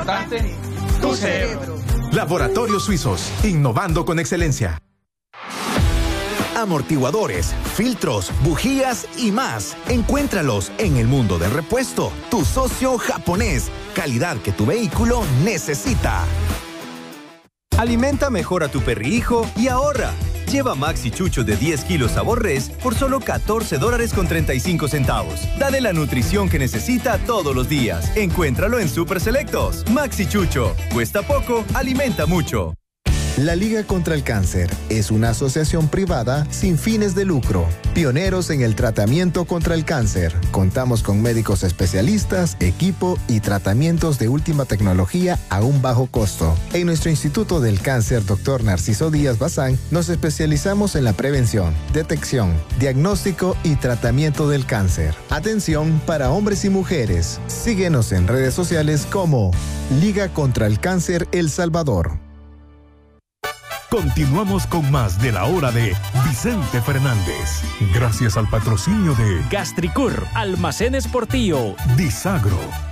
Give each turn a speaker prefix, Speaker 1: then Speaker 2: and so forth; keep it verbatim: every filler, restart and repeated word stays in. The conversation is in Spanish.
Speaker 1: importante, tu cerebro.
Speaker 2: Laboratorios Suizos, innovando con excelencia.
Speaker 3: Amortiguadores, filtros, bujías y más. Encuéntralos en el mundo del repuesto, tu socio japonés. Calidad que tu vehículo necesita.
Speaker 4: Alimenta mejor a tu perrihijo y ahorra. Lleva Maxi Chucho de diez kilos sabor res por solo catorce dólares con treinta y cinco centavos. Dale la nutrición que necesita todos los días. Encuéntralo en Super Selectos. Maxi Chucho. Cuesta poco, alimenta mucho.
Speaker 5: La Liga contra el Cáncer es una asociación privada sin fines de lucro, pioneros en el tratamiento contra el cáncer. Contamos con médicos especialistas, equipo y tratamientos de última tecnología a un bajo costo. En nuestro Instituto del Cáncer, doctor Narciso Díaz Bazán, nos especializamos en la prevención, detección, diagnóstico y tratamiento del cáncer. Atención para hombres y mujeres. Síguenos en redes sociales como Liga contra el Cáncer El Salvador.
Speaker 6: Continuamos con más de la hora de Vicente Fernández. Gracias al patrocinio de
Speaker 7: Gastricur, Almacenes Portillo,
Speaker 6: Disagro,